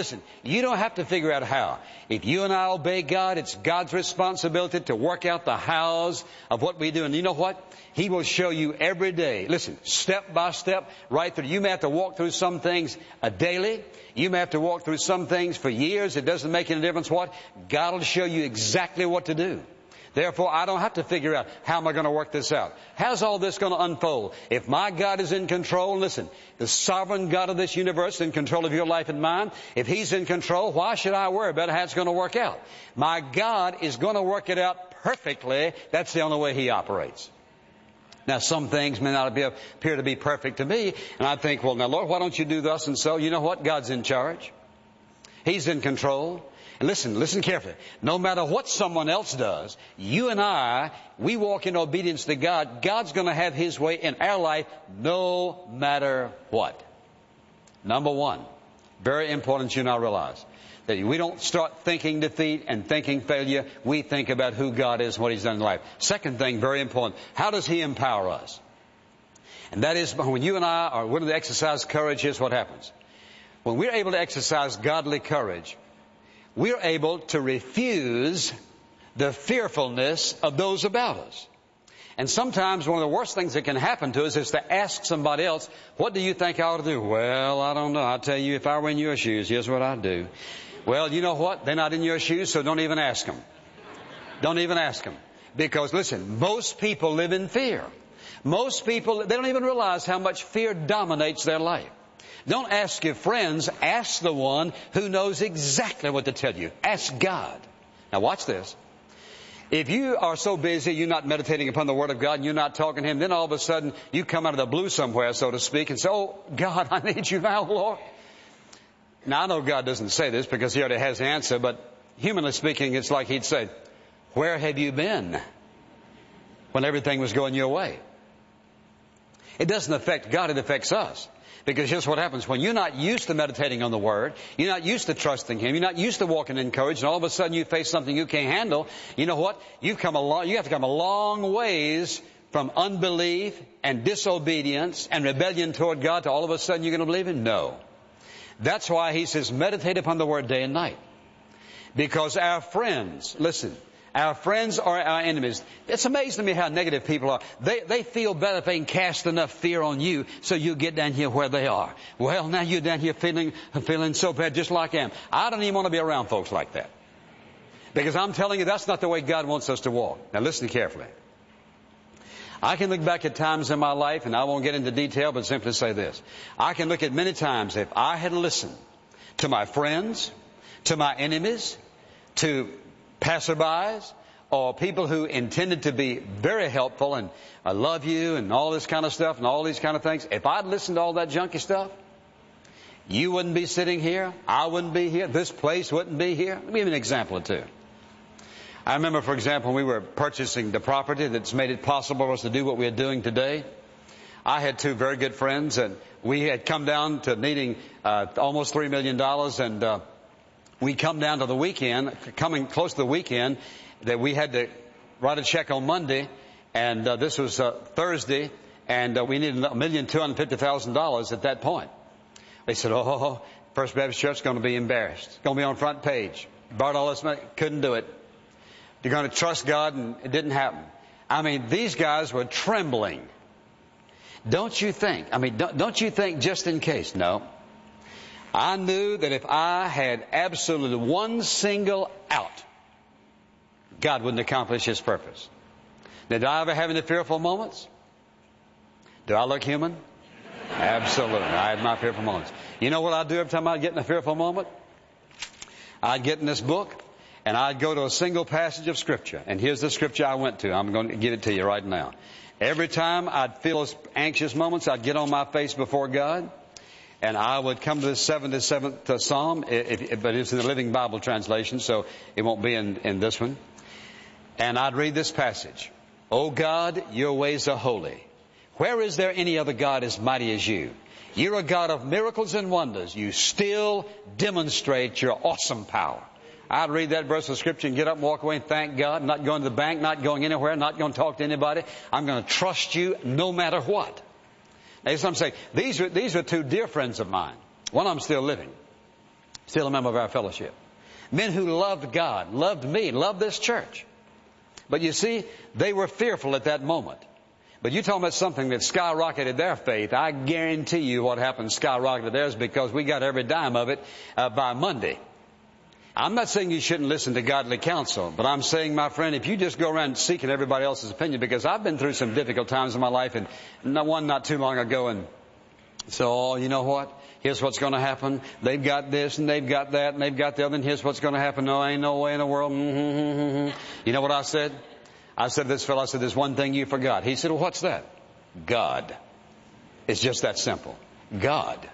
to figure out how. If you and I obey God, it's God's responsibility to work out the hows of what we do. And you know what? He will show you every day. Listen, step by step, right through. You may have to walk through some things daily. You may have to walk through some things for years. It doesn't make any difference what. God will show you exactly what to do. Therefore, I don't have to figure out how am I going to work this out. How's all this going to unfold? If my God is in control, listen, the sovereign God of this universe is in control of your life and mine. If He's in control, why should I worry about how it's going to work out? My God is going to work it out perfectly. That's the only way He operates. Now, some things may not appear to be perfect to me, and I think, well, now, Lord, why don't you do thus and so? You know what? God's in charge. He's in control. And listen carefully. No matter what someone else does, you and I, we walk in obedience to God. God's going to have His way in our life no matter what. Number one, very important you and I realize, that we don't start thinking defeat and thinking failure. We think about who God is and what He's done in life. Second thing, very important, how does He empower us? And that is, when you and I are willing to exercise courage, here's what happens. When we're able to exercise godly courage, we're able to refuse the fearfulness of those about us. And sometimes one of the worst things that can happen to us is to ask somebody else, what do you think I ought to do? Well, I don't know. I'll tell you, if I were in your shoes, here's what I'd do. Well, you know what? They're not in your shoes, so don't even ask them. Don't even ask them. Because listen, most people live in fear. Most people, they don't even realize how much fear dominates their life. Don't ask your friends. Ask the one who knows exactly what to tell you. Ask God. Now watch this. If you are so busy, you're not meditating upon the Word of God, and you're not talking to Him, then all of a sudden you come out of the blue somewhere, so to speak, and say, oh, God, I need you now, Lord. Now I know God doesn't say this because He already has the answer, but humanly speaking, it's like He'd say, where have you been when everything was going your way? It doesn't affect God, it affects us. Because here's what happens. When you're not used to meditating on the Word, you're not used to trusting Him, you're not used to walking in courage, and all of a sudden you face something you can't handle, you know what? You have to come a long ways from unbelief and disobedience and rebellion toward God to all of a sudden you're going to believe Him? No. That's why He says meditate upon the Word day and night. Because our friends, listen, our friends are our enemies. It's amazing to me how negative people are. They feel better if they can cast enough fear on you so you get down here where they are. Well, now you're down here feeling so bad just like I am. I don't even want to be around folks like that. Because I'm telling you, that's not the way God wants us to walk. Now listen carefully. I can look back at times in my life, and I won't get into detail, but simply say this. I can look at many times if I had listened to my friends, to my enemies, to passerbys, or people who intended to be very helpful and I love you and all this kind of stuff and all these kind of things. If I'd listened to all that junky stuff, you wouldn't be sitting here. I wouldn't be here. This place wouldn't be here. Let me give you an example or two. I remember, for example, when we were purchasing the property that's made it possible for us to do what we are doing today. I had two very good friends, and we had come down to needing almost $3 million, and we come down to the weekend, coming close to the weekend, that we had to write a check on Monday, and this was Thursday, and we needed $1,250,000 at that point. They said, oh, First Baptist Church is going to be embarrassed. It's going to be on front page. Borrowed all this money, couldn't do it. You're going to trust God, and it didn't happen. I mean, these guys were trembling. Don't you think? Don't you think just in case? No. I knew that if I had absolutely one single out, God wouldn't accomplish His purpose. Did I ever have any fearful moments? Do I look human? Absolutely. I had my fearful moments. You know what I'd do every time I'd get in a fearful moment? I'd get in this book, and I'd go to a single passage of Scripture. And here's the Scripture I went to. I'm going to give it to you right now. Every time I'd feel those anxious moments, I'd get on my face before God, and I would come to the 77th Psalm, but it's in the Living Bible translation, so it won't be in this one. And I'd read this passage. O God, your ways are holy. Where is there any other God as mighty as you? You're a God of miracles and wonders. You still demonstrate your awesome power. I'd read that verse of Scripture and get up and walk away and thank God. Not going to the bank, not going anywhere, not going to talk to anybody. I'm going to trust you no matter what. Now, some say, these are two dear friends of mine. One of them still living. Still a member of our fellowship. Men who loved God, loved me, loved this church. But you see, they were fearful at that moment. But you're talking about something that skyrocketed their faith. I guarantee you what happened skyrocketed theirs, because we got every dime of it by Monday. I'm not saying you shouldn't listen to godly counsel, but I'm saying, my friend, if you just go around seeking everybody else's opinion, because I've been through some difficult times in my life, and not too long ago, and so, oh, you know what? Here's what's going to happen. They've got this, and they've got that, and they've got the other, and here's what's going to happen. No, ain't no way in the world. You know what I said? I said to this fellow, I said, there's one thing you forgot. He said, well, what's that? God. It's just that simple. God.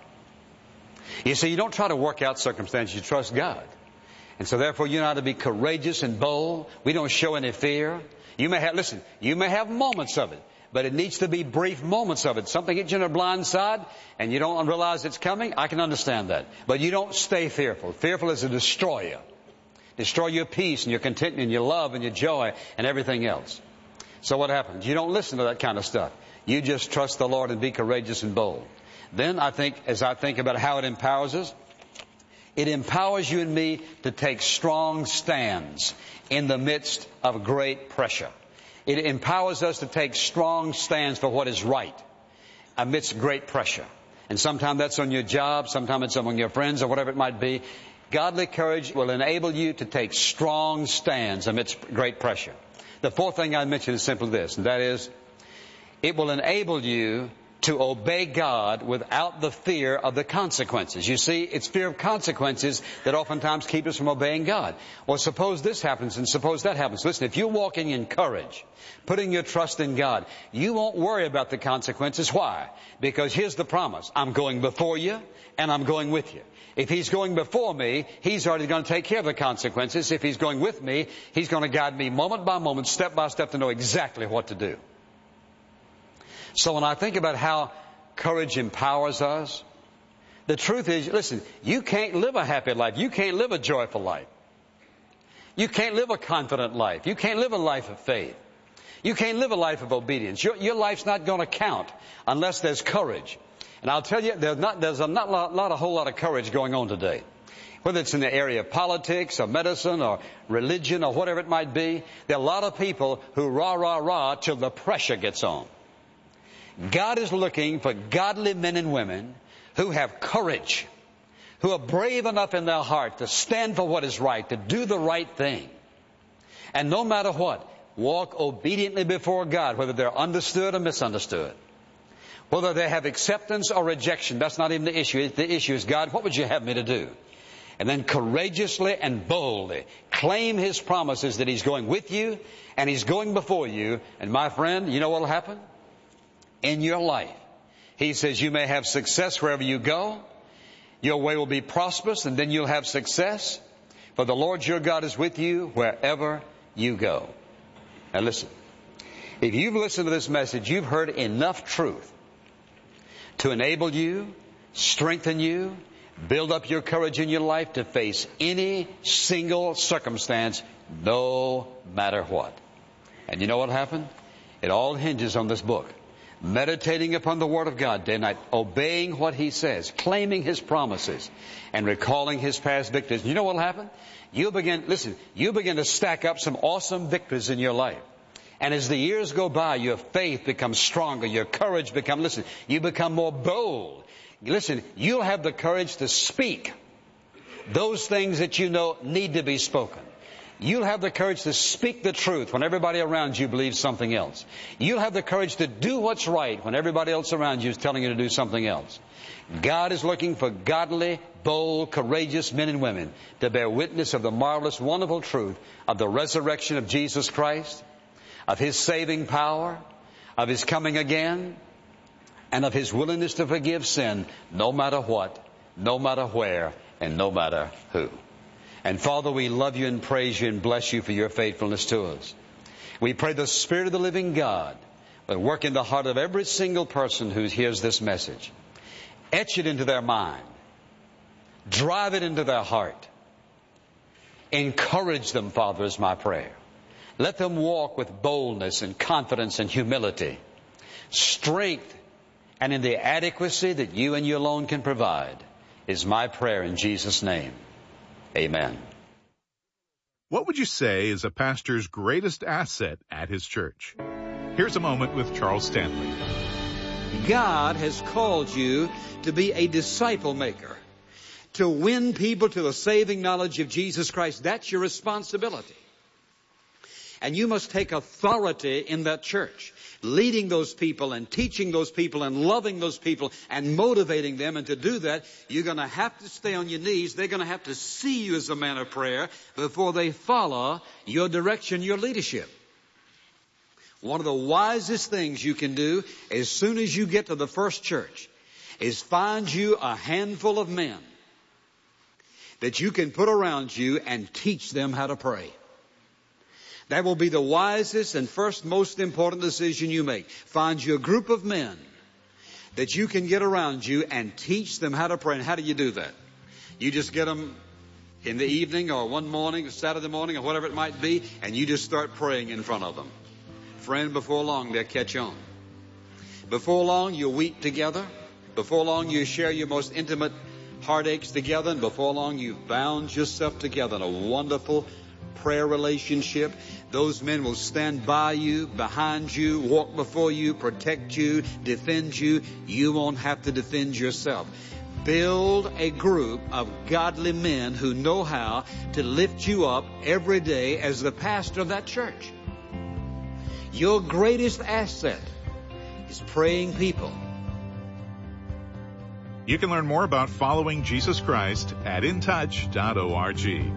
You see, you don't try to work out circumstances. You trust God. And so therefore you know how to be courageous and bold. We don't show any fear. You may have moments of it, but it needs to be brief moments of it. Something hits you on the blind side and you don't realize it's coming. I can understand that. But you don't stay fearful. Fearful is a destroyer. Destroy your peace and your contentment and your love and your joy and everything else. So what happens? You don't listen to that kind of stuff. You just trust the Lord and be courageous and bold. Then as I think about how it empowers us, it empowers you and me to take strong stands in the midst of great pressure. It empowers us to take strong stands for what is right amidst great pressure. And sometimes that's on your job, sometimes it's among your friends or whatever it might be. Godly courage will enable you to take strong stands amidst great pressure. The fourth thing I mentioned is simply this, and that is, it will enable you to obey God without the fear of the consequences. You see, it's fear of consequences that oftentimes keep us from obeying God. Well, suppose this happens and suppose that happens. Listen, if you're walking in courage, putting your trust in God, you won't worry about the consequences. Why? Because here's the promise. I'm going before you and I'm going with you. If He's going before me, He's already going to take care of the consequences. If He's going with me, He's going to guide me moment by moment, step by step, to know exactly what to do. So when I think about how courage empowers us, the truth is, listen, you can't live a happy life. You can't live a joyful life. You can't live a confident life. You can't live a life of faith. You can't live a life of obedience. Your life's not going to count unless there's courage. And I'll tell you, there's a whole lot of courage going on today. Whether it's in the area of politics or medicine or religion or whatever it might be, there are a lot of people who rah till the pressure gets on. God is looking for godly men and women who have courage, who are brave enough in their heart to stand for what is right, to do the right thing. And no matter what, walk obediently before God, whether they're understood or misunderstood. Whether they have acceptance or rejection, that's not even the issue. The issue is, God, what would you have me to do? And then courageously and boldly claim His promises that He's going with you and He's going before you. And my friend, you know what will happen? In your life, He says you may have success wherever you go. Your way will be prosperous, and then you'll have success. For the Lord your God is with you wherever you go. Now listen, if you've listened to this message, you've heard enough truth to enable you, strengthen you, Build up your courage in your life to face any single circumstance, no matter what. And you know what happened? It all hinges on this book. Meditating upon the Word of God day and night, obeying what He says, claiming His promises, and recalling His past victories. You know what will happen? You'll begin to stack up some awesome victories in your life. And as the years go by, your faith becomes stronger, your courage becomes, you become more bold. Listen, you'll have the courage to speak those things that you know need to be spoken. You'll have the courage to speak the truth when everybody around you believes something else. You'll have the courage to do what's right when everybody else around you is telling you to do something else. God is looking for godly, bold, courageous men and women to bear witness of the marvelous, wonderful truth of the resurrection of Jesus Christ, of His saving power, of His coming again, and of His willingness to forgive sin no matter what, no matter where, and no matter who. And Father, we love You and praise You and bless You for Your faithfulness to us. We pray the Spirit of the living God will work in the heart of every single person who hears this message. Etch it into their mind. Drive it into their heart. Encourage them, Father, is my prayer. Let them walk with boldness and confidence and humility, strength, and in the adequacy that You and You alone can provide, is my prayer in Jesus' name. Amen. What would you say is a pastor's greatest asset at his church? Here's a moment with Charles Stanley. God has called you to be a disciple maker, to win people to the saving knowledge of Jesus Christ. That's your responsibility. And you must take authority in that church, leading those people and teaching those people and loving those people and motivating them. And to do that, you're going to have to stay on your knees. They're going to have to see you as a man of prayer before they follow your direction, your leadership. One of the wisest things you can do as soon as you get to the first church is find you a handful of men that you can put around you and teach them how to pray. That will be the wisest and first most important decision you make. Find you a group of men that you can get around you and teach them how to pray. And how do you do that? You just get them in the evening or one morning or Saturday morning or whatever it might be, and you just start praying in front of them. Friend, before long they'll catch on. Before long you'll weep together. Before long you share your most intimate heartaches together. And before long you've bound yourself together in a wonderful prayer relationship. Those men will stand by you, behind you, walk before you, protect you, defend you. You won't have to defend yourself. Build a group of godly men who know how to lift you up every day as the pastor of that church. Your greatest asset is praying people. You can learn more about following Jesus Christ at intouch.org.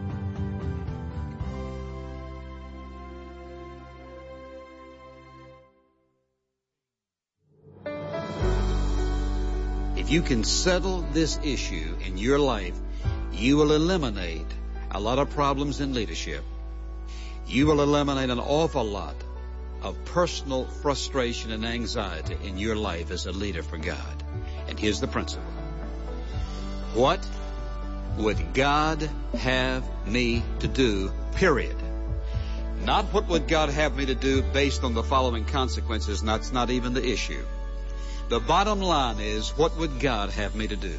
If you can settle this issue in your life, you will eliminate a lot of problems in leadership. You will eliminate an awful lot of personal frustration and anxiety in your life as a leader for God. And here's the principle. What would God have me to do, period? Not what would God have me to do based on the following consequences, and that's not even the issue. The bottom line is, what would God have me to do?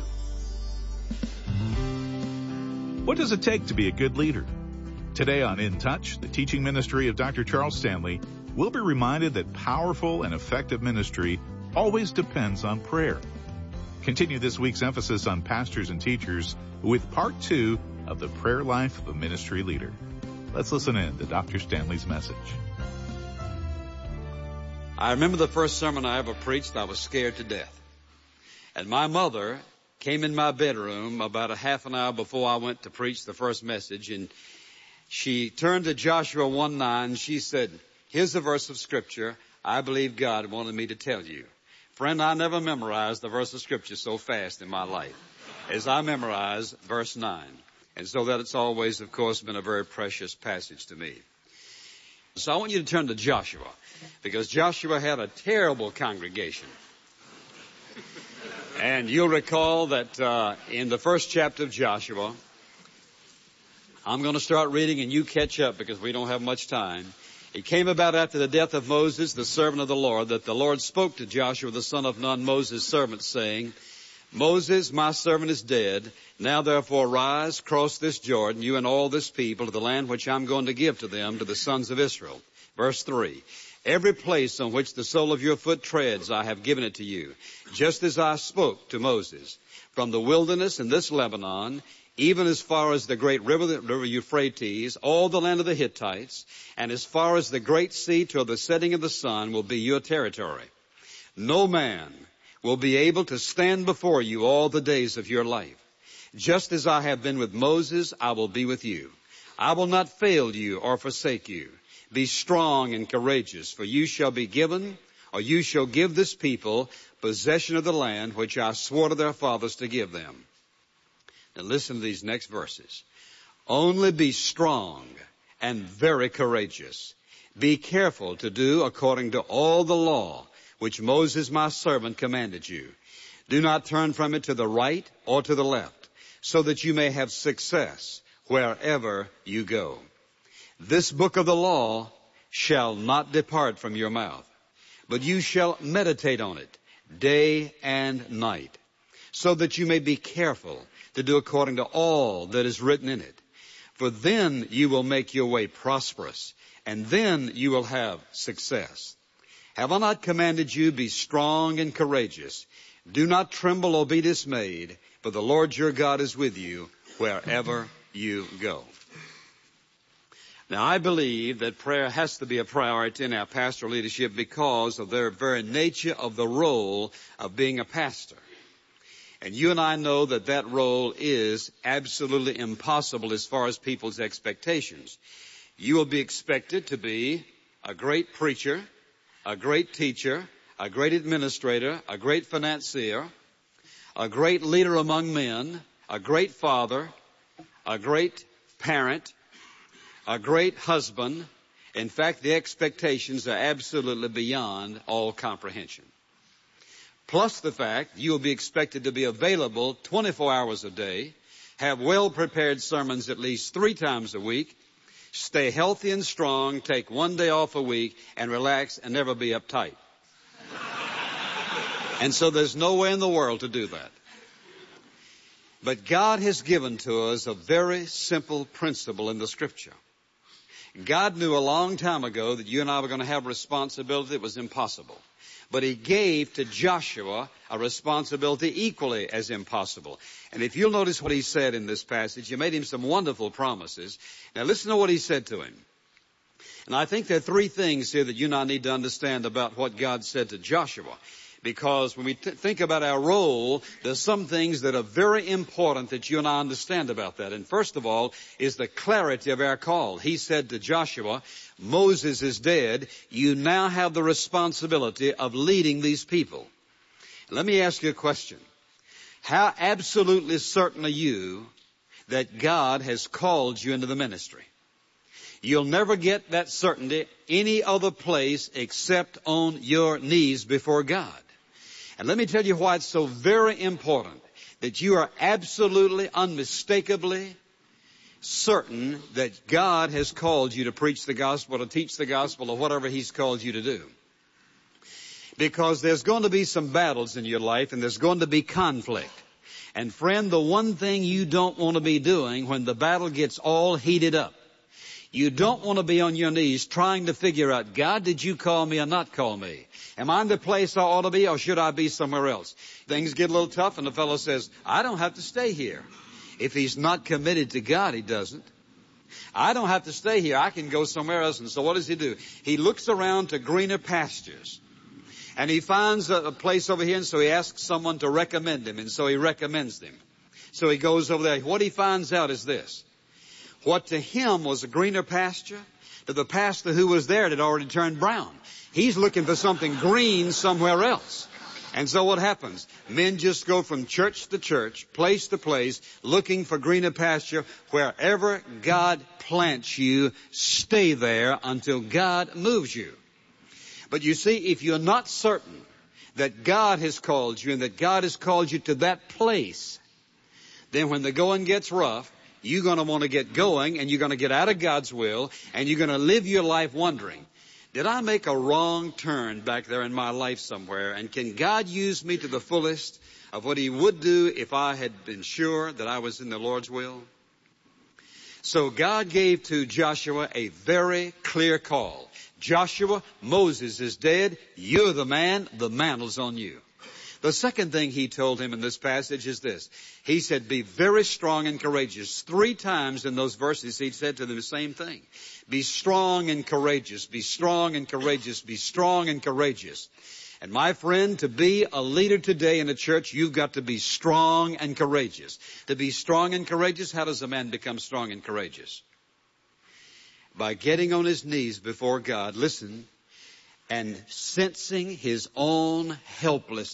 What does it take to be a good leader? Today on In Touch, the teaching ministry of Dr. Charles Stanley, we'll be reminded that powerful and effective ministry always depends on prayer. Continue this week's emphasis on pastors and teachers with part 2 of the prayer life of a ministry leader. Let's listen in to Dr. Stanley's message. I remember the first sermon I ever preached. I was scared to death. And my mother came in my bedroom about a half an hour before I went to preach the first message, and she turned to Joshua 1:9. She said, here's a verse of Scripture I believe God wanted me to tell you. Friend, I never memorized the verse of Scripture so fast in my life as I memorized verse 9. And so that it's always, of course, been a very precious passage to me. So I want you to turn to Joshua, because Joshua had a terrible congregation. And you'll recall that in the first chapter of Joshua, I'm going to start reading and you catch up because we don't have much time. It came about after the death of Moses, the servant of the Lord, that the Lord spoke to Joshua, the son of Nun, Moses' servant, saying, Moses, my servant, is dead. Now therefore rise, cross this Jordan, you and all this people, to the land which I'm going to give to them, to the sons of Israel. Verse 3. Every place on which the sole of your foot treads, I have given it to you, just as I spoke to Moses. From the wilderness in this Lebanon, even as far as the great river, the river Euphrates, all the land of the Hittites, and as far as the great sea till the setting of the sun will be your territory. No man will be able to stand before you all the days of your life. Just as I have been with Moses, I will be with you. I will not fail you or forsake you. Be strong and courageous, for you shall be given, or you shall give this people possession of the land which I swore to their fathers to give them. Now listen to these next verses. Only be strong and very courageous. Be careful to do according to all the law which Moses my servant commanded you. Do not turn from it to the right or to the left, so that you may have success wherever you go. This book of the law shall not depart from your mouth, but you shall meditate on it day and night, so that you may be careful to do according to all that is written in it. For then you will make your way prosperous, and then you will have success. Have I not commanded you, be strong and courageous? Do not tremble or be dismayed, for the Lord your God is with you wherever you go. Now, I believe that prayer has to be a priority in our pastoral leadership because of the very nature of the role of being a pastor. And you and I know that that role is absolutely impossible as far as people's expectations. You will be expected to be a great preacher, a great teacher, a great administrator, a great financier, a great leader among men, a great father, a great parent, a great husband. In fact, the expectations are absolutely beyond all comprehension. Plus the fact you will be expected to be available 24 hours a day, have well-prepared sermons at least 3 times a week, stay healthy and strong, take 1 day off a week, and relax and never be uptight. And so there's no way in the world to do that. But God has given to us a very simple principle in the Scripture. God knew a long time ago that you and I were going to have responsibility that was impossible. But He gave to Joshua a responsibility equally as impossible. And if you'll notice what He said in this passage, He made him some wonderful promises. Now listen to what He said to him. And I think there are 3 things here that you and I need to understand about what God said to Joshua. Because when we think about our role, there's some things that are very important that you and I understand about that. And first of all is the clarity of our call. He said to Joshua, Moses is dead. You now have the responsibility of leading these people. Let me ask you a question. How absolutely certain are you that God has called you into the ministry? You'll never get that certainty any other place except on your knees before God. And let me tell you why it's so very important that you are absolutely, unmistakably certain that God has called you to preach the gospel, to teach the gospel, or whatever He's called you to do. Because there's going to be some battles in your life, and there's going to be conflict. And friend, the one thing you don't want to be doing when the battle gets all heated up, you don't want to be on your knees trying to figure out, God, did you call me or not call me? Am I in the place I ought to be, or should I be somewhere else? Things get a little tough and the fellow says, I don't have to stay here. If he's not committed to God, he doesn't. I don't have to stay here. I can go somewhere else. And so what does he do? He looks around to greener pastures. And he finds a place over here, and so he asks someone to recommend him, and so he recommends them. So he goes over there. What he finds out is this. What to him was a greener pasture, to the pastor who was there it had already turned brown. He's looking for something green somewhere else. And so what happens? Men just go from church to church, place to place, looking for greener pasture. Wherever God plants you, stay there until God moves you. But you see, if you're not certain that God has called you and that God has called you to that place, then when the going gets rough, you're going to want to get going and you're going to get out of God's will and you're going to live your life wondering, did I make a wrong turn back there in my life somewhere? And can God use me to the fullest of what He would do if I had been sure that I was in the Lord's will? So God gave to Joshua a very clear call. Joshua, Moses is dead. You're the man. The mantle's on you. The second thing He told him in this passage is this. He said, be very strong and courageous. 3 times in those verses He said to them the same thing. Be strong and courageous. Be strong and courageous. Be strong and courageous. And my friend, to be a leader today in a church, you've got to be strong and courageous. To be strong and courageous, how does a man become strong and courageous? By getting on his knees before God, listen, and sensing his own helplessness.